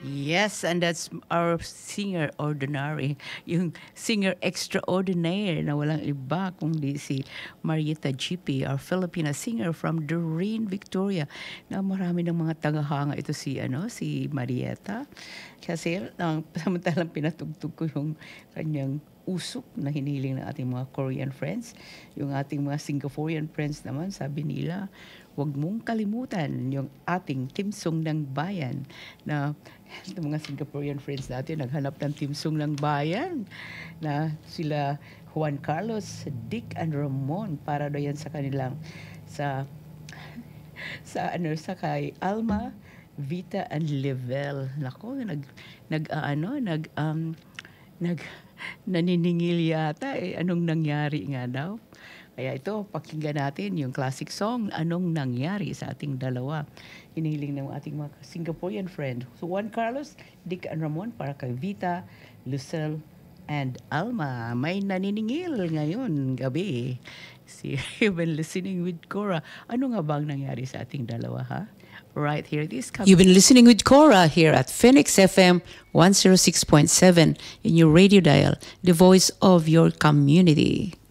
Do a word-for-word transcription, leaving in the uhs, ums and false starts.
Yes, and that's our singer ordinary. Yung singer extraordinaire na walang iba kundi si Marieta G P, our Filipina singer from Doreen, Victoria. Na marami ng mga tagahanga ito si ano si Marieta. Kasi ang samantalang pinatugtog ko yung kanyang usok na hiniling ng ating mga Korean friends. Yung ating mga Singaporean friends naman, sabi nila, huwag mong kalimutan yung ating timsong ng bayan na yung mga Singaporean friends natin naghanap ng timsong ng bayan na sila Juan Carlos, Dick and Ramon para do yan sa kanilang sa sa ano sa kay Alma, Vita and Level. Nako, nag nag uh, ano nag um nag naniningil yata eh anong nangyari nga daw. Kaya ito, pakinggan natin yung classic song, Anong Nangyari sa ating dalawa. Hinihiling ng ating mga Singaporean friend. So Juan Carlos, Dick and Ramon para kay Vita, Lucel, and Alma. May naniningil ngayon gabi. Si You've been listening with Cora. Ano nga bang nangyari sa ating dalawa, ha? Right here, this comes. You've been listening with Cora here at Phoenix F M one oh six point seven in your radio dial, the voice of your community.